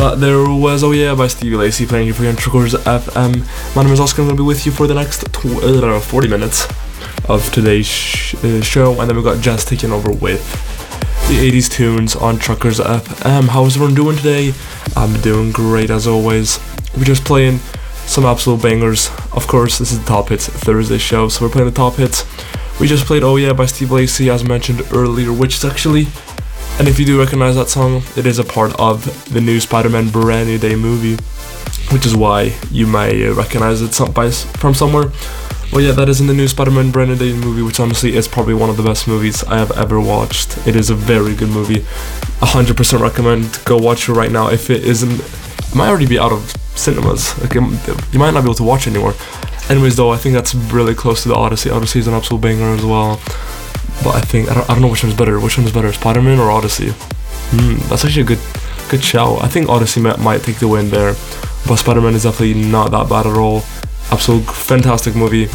That there was Oh Yeah by Stevie Lacy playing you for Truckers FM. My name is Oscar. I'm going to be with you for the next 40 minutes of today's show, and then we've got Jazz taking over with the 80s tunes on Truckers FM. How's everyone doing today? I'm doing great as always. We're just playing some absolute bangers. Of course, this is the Top Hits Thursday show, so we're playing the top hits. We just played Oh Yeah by Steve Lacy, as mentioned earlier, which is actually, and if you do recognize that song, it is a part of the new Spider-Man Brand New Day movie, which is why you may recognize it from somewhere. Well, yeah, that is in the new Spider-Man Brand New Day movie, which honestly is probably one of the best movies I have ever watched. It is a very good movie. 100% recommend. Go watch it right now. If it isn't, it might already be out of cinemas. Like, you might not be able to watch it anymore. Anyways, though, I think that's really close to the Odyssey. Odyssey is an absolute banger as well. But I don't know which one's better. Which one is better, Spider-Man or Odyssey? That's actually a good shout. I think Odyssey might take the win there, but Spider-Man is definitely not that bad at all. Absolute fantastic movie.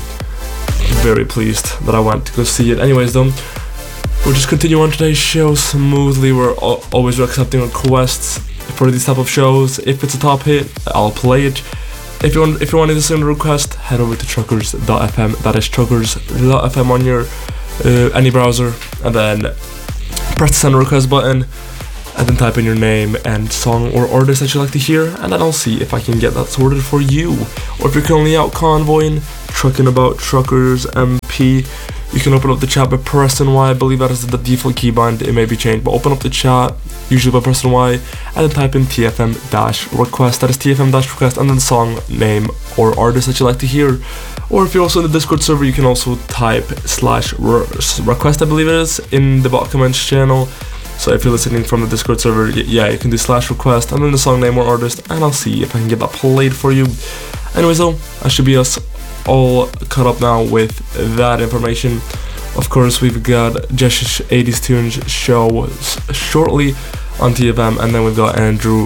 Very pleased that I went to go see it. Anyways, though, we'll just continue on today's show smoothly. We're always accepting requests for these type of shows. If it's a top hit, I'll play it. If you want to listen to a request, head over to truckers.fm. That is truckers.fm on your any browser, and then press the send request button, and then type in your name and song or artist that you like to hear, and then I'll see if I can get that sorted for you. Or if you're currently out convoying, trucking about Truckers MP, you can open up the chat by pressing Y. I believe that is the default keybind. It may be changed, but open up the chat, usually by pressing Y, and then type in TFM-request. That is TFM-request, and then song, name, or artist that you like to hear. Or if you're also in the Discord server, you can also type /request, I believe it is, in the bot comments channel. So if you're listening from the Discord server, yeah, you can do /request, and then the song, name, or artist, and I'll see if I can get that played for you. Anyways, though, that should be us all caught up now with that information. Of course, we've got Jesh's 80s Tunes show shortly on TFM, and then we've got Andrew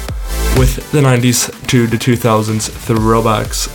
with the 90s to the 2000s throwbacks.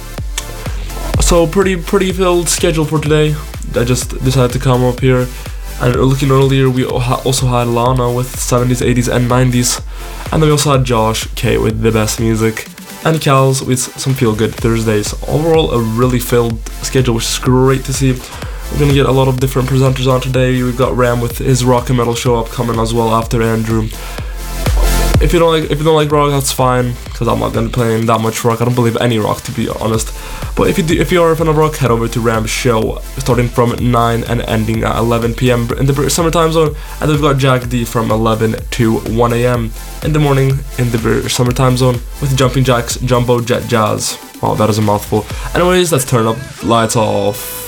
So pretty filled schedule for today. I just decided to come up here, and looking earlier, we also had Lana with 70s, 80s, and 90s, and then we also had Josh K with the best music, and Cal's with some feel-good Thursdays. Overall, a really filled schedule, which is great to see. We're gonna get a lot of different presenters on today. We've got Ram with his rock and metal show upcoming as well after Andrew. If you don't like rock, that's fine, because I'm not gonna be playing that much rock. I don't believe any rock, to be honest. But if you are a fan of rock, head over to Ram's show, starting from 9 and ending at 11 p.m. in the summer time zone. And then we've got Jack D from 11 to 1 a.m. in the morning in the summer time zone with Jumping Jack's Jumbo Jet Jazz. Wow, that is a mouthful. Anyways, let's turn up lights off.